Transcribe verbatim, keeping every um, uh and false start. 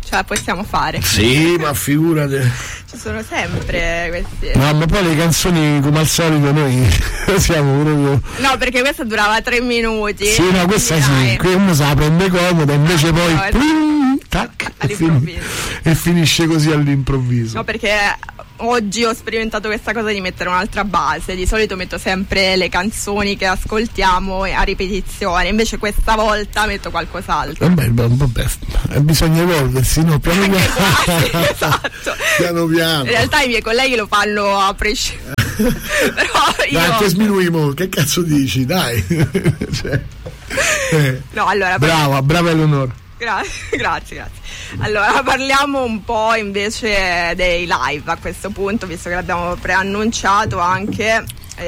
ce la possiamo fare. Sì, ma figurate. Ci sono sempre questi. No, ma poi le canzoni come al solito noi siamo proprio. No, perché questa durava tre minuti. Sì, no, questa sì, qui uno se la prende comoda, invece poi no, plum, tac, e, fin- e finisce così all'improvviso. No, perché oggi ho sperimentato questa cosa di mettere un'altra base. Di solito metto sempre le canzoni che ascoltiamo a ripetizione, invece questa volta metto qualcos'altro. Vabbè, vabbè, bisogna evolversi, no? Piano piano. Quasi, esatto. Piano piano. In realtà i miei colleghi lo fanno a prescindere. Però io. Dai, che sminuimo, che cazzo dici? Dai. Cioè, eh. No, allora. Brava, brava Eleonora. Grazie, grazie, grazie. Allora parliamo un po' invece dei live a questo punto, visto che l'abbiamo preannunciato anche.